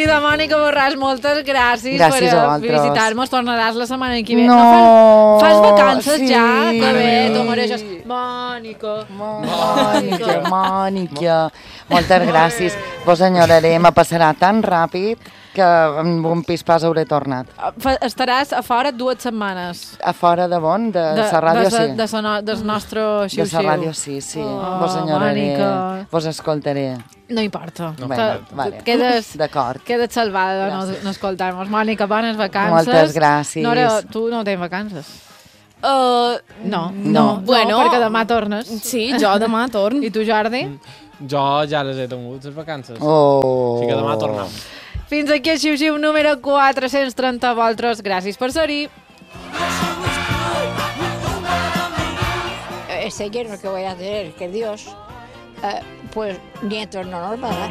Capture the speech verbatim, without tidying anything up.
Querida Mònica Borràs, moltes gràcies, gràcies per visitar-nos. Tornaràs la setmana que ve. No, no fas, fas vacances sí. ja? Que bé, tu mereixes. Mònica. Mònica, Mònica. Moltes gràcies. Vos enyoraré, me passarà tan ràpid que en un pispàs hauré tornat. Estaràs a fora dues setmanes. A fora de bon? De, de la ràdio, de, sí. De, de, no, del nostre xiu-xiu. De la ràdio, sí, sí. Oh, vos enyoraré, Mònica. vos escoltaré. No importa. No, bueno, vale. Quedes, d'acord. Quedes salvada de no, no escoltar-nos. Mònica, bones vacances. Moltes gràcies. Nora, tu no tens vacances? Uh, no, no, no. Bueno, no, perquè demà tornes. Sí, jo demà torno. I tu, Jordi? Jo ja les he tingut, les vacances. Oh. Així que demà tornem. Fins aquí el xiu-xiu número quatre-cents trenta. Vosaltres, gràcies per ser-hi. Este yerno que voy a tener, que Dios, eh, pues nietos no nos va a dar.